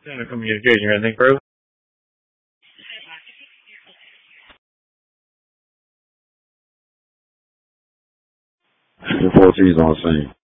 Center communication, anything further? The 14's on scene.